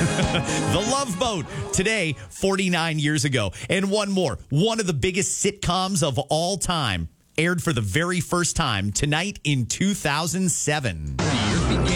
The Love Boat, today, 49 years ago. And one more, one of the biggest sitcoms of all time, aired for the very first time tonight in 2007.